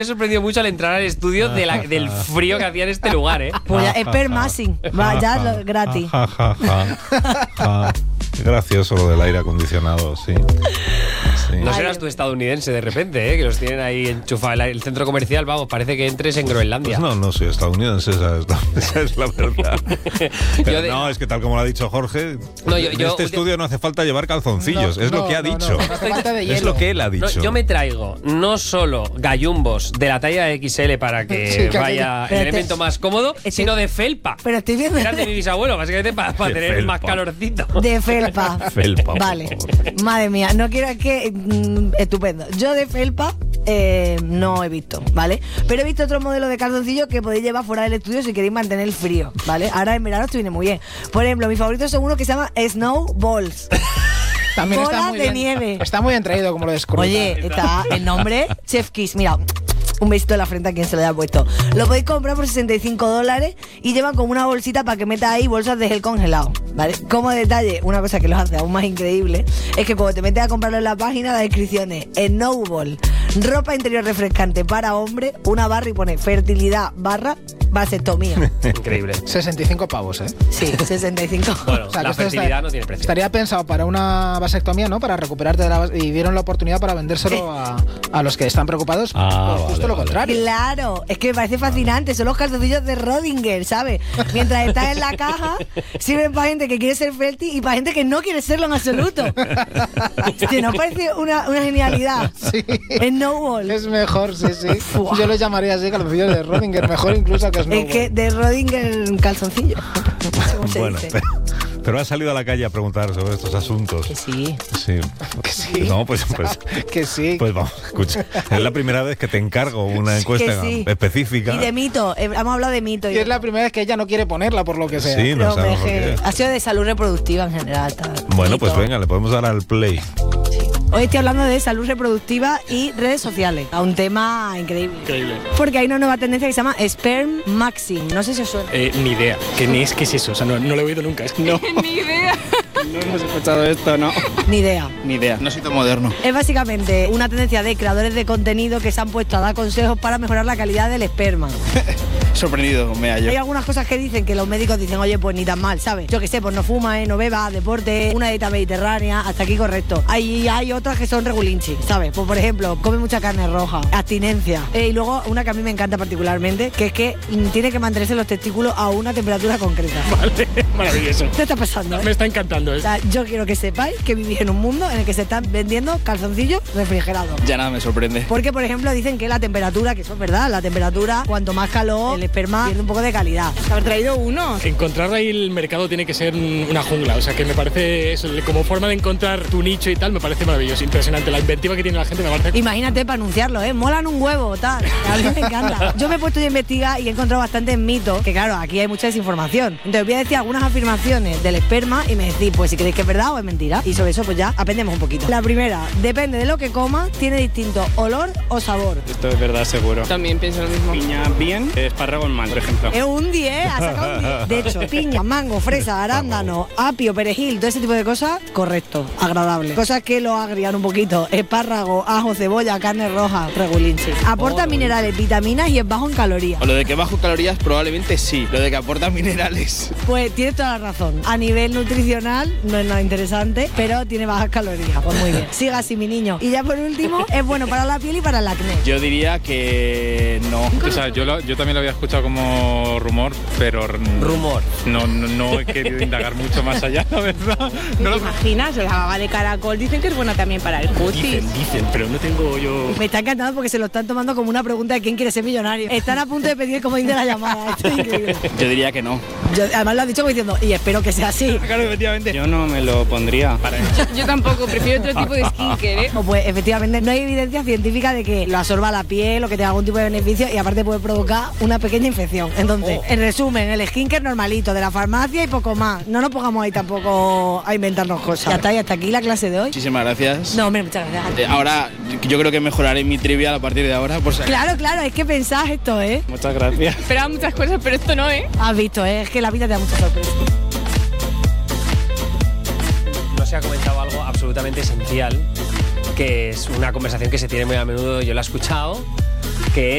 Me sorprendió mucho al entrar al estudio del frío que hacía en este lugar, ¿eh? Pues ya, Spermacing, va ya gratis. Gracioso lo del aire acondicionado, sí. No serás tú estadounidense de repente, que los tienen ahí enchufados. El centro comercial, vamos, parece que entres en Groenlandia. Pues no soy estadounidense, esa es la verdad. Pero no, es que tal como lo ha dicho Jorge, en este estudio no hace falta llevar calzoncillos, es lo que ha dicho. Es lo que él ha dicho. Yo me traigo no solo gallumbos de la talla XL para que vaya el elemento más cómodo, sino de felpa. Pero estoy viendo. Eran de mi bisabuelo, básicamente para tener felpa. más calorcito. De felpa. Felpa. Vale. Madre mía, no quiero que. Estupendo. Yo de felpa no he visto, ¿vale? Pero he visto otro modelo de calzoncillo que podéis llevar fuera del estudio si queréis mantener el frío, ¿vale? Ahora en verano esto viene muy bien. Por ejemplo, mis favoritos son uno que se llama Snow Balls. También bola está muy de bien. nieve. Está muy bien traído como lo descubrí. Oye, está el nombre Chef Kiss, mira. Un besito en la frente a quien se lo haya puesto. Lo podéis comprar por $65 y llevan como una bolsita para que meta ahí bolsas de gel congelado, ¿vale? Como detalle, una cosa que los hace aún más increíble es que cuando te metes a comprarlo en la página, la descripción es Snowball, ropa interior refrescante para hombre, una barra y pone fertilidad barra vasectomía. Increíble. 65 pavos, ¿eh? Sí, 65. Bueno, O sea, la que esto fertilidad no tiene precio. Estaría pensado para una vasectomía, ¿no? Para recuperarte de y vieron la oportunidad para vendérselo a los que están preocupados. Pues justo lo contrario. Claro, es que me parece fascinante. Son los calzoncillos de Rodinger, ¿sabes? Mientras estás en la caja, sirven para gente que quiere ser fértil y para gente que no quiere serlo en absoluto. Hostia, ¿no parece una genialidad? Sí. Snowball. Es mejor, sí. Yo lo llamaría así, calzoncillos de Rodinger, mejor incluso que Snowball. Es que de Rodinger calzoncillo. No sé cómo se Bueno, dice. pero has salido a la calle a preguntar sobre estos asuntos. Que sí. Sí. Que sí. No, pues Que sí. Pues vamos, escucha. Es la primera vez que te encargo una encuesta sí. específica. Y de mito. Hemos hablado de mito. Y es la primera vez que ella no quiere ponerla por lo que sea. Sí, no Pero, sabemos por hombre, qué. ha sido de salud reproductiva en general. Bueno, Mito. pues venga, le podemos dar al play. Hoy estoy hablando de salud reproductiva y redes sociales. A un tema increíble. Increíble. Porque hay una nueva tendencia que se llama Spermacing. No sé si os suena. Ni idea. ¿Qué es eso? O sea, no lo he oído nunca. No. Ni idea. No hemos escuchado esto, ¿no? Ni idea. Ni idea. No soy tan moderno. Es básicamente una tendencia de creadores de contenido que se han puesto a dar consejos para mejorar la calidad del esperma. Sorprendido me hallo. Hay algunas cosas que dicen que los médicos dicen, oye, pues ni tan mal, ¿sabes? Yo qué sé, pues no fuma, no beba, deporte, una dieta mediterránea, hasta aquí correcto. Hay otras que son regulinchi, ¿sabes? Pues por ejemplo, come mucha carne roja, abstinencia. Y luego una que a mí me encanta particularmente, que es que tiene que mantenerse los testículos a una temperatura concreta. Vale, maravilloso. ¿Qué está pasando? Me está encantando O esto. sea, yo quiero que sepáis que vivís en un mundo en el que se están vendiendo calzoncillos refrigerados. Ya nada me sorprende. Porque, por ejemplo, dicen que la temperatura, que eso es verdad, la temperatura, cuanto más calor, el esperma pierde un poco de calidad. Haber traído uno. Encontrar ahí el mercado tiene que ser una jungla. O sea, que me parece eso, como forma de encontrar tu nicho y tal, me parece maravilloso, impresionante. La inventiva que tiene la gente me parece. Imagínate para anunciarlo, ¿eh? Molan un huevo, tal. A mí me encanta. Yo me he puesto a investigar y he encontrado bastantes mitos, que claro, aquí hay mucha desinformación. Entonces voy a decir algunas afirmaciones del esperma y me decís, pues si creéis que es verdad o es mentira. Y sobre eso pues ya aprendemos un poquito. La primera, depende de lo que comas, tiene distinto olor o sabor. Esto es verdad, seguro. También pienso lo mismo. Piña bien, espárragos mal, por ejemplo. Es un 10, ha sacado un 10. De hecho, piña, mango, fresa, arándano, apio, perejil, todo ese tipo de cosas, correcto, agradable. Cosas que lo agrian un poquito, espárrago, ajo, cebolla, carne roja, regulinchi. Aporta minerales, vitaminas y es bajo en calorías. O lo de que bajo calorías probablemente sí, lo de que aporta minerales. Pues tienes toda la razón. A nivel nutricional no es nada interesante, pero tiene bajas calorías. Pues muy bien. Siga así, mi niño. Y ya por último, es bueno para la piel y para el acné. Yo diría que no. O sea, yo también lo había escuchado como rumor, pero Rumor. no he querido indagar mucho más allá, la verdad. No ¿Te lo imaginas? La baba de caracol dicen que es buena también para el cutis. Dicen, pero no tengo yo. Me está encantando porque se lo están tomando como una pregunta de quién quiere ser millonario. Están a punto de pedir el comodín de la llamada. Esto es increíble. Yo diría que no. Además lo has dicho como diciendo, y espero que sea así. Claro, efectivamente. Yo no me lo pondría. Yo tampoco, prefiero otro tipo de skincare, ¿eh? O pues efectivamente no hay evidencia científica de que lo absorba la piel o que tenga algún tipo de beneficio y aparte puede provocar una pequeña infección. Entonces, en resumen, el skincare normalito de la farmacia y poco más. No nos pongamos ahí tampoco a inventarnos cosas. Ya está, y hasta aquí la clase de hoy. Muchísimas gracias. No, hombre, muchas gracias. Ahora yo creo que mejoraré mi trivial a partir de ahora. Por si Claro, es que pensás esto, ¿eh? Muchas gracias. Esperaba muchas cosas, pero esto no, ¿eh? Has visto, ¿eh? Es que la vida te da muchas sorpresas. No se ha comentado algo absolutamente esencial, que es una conversación que se tiene muy a menudo, yo la he escuchado, que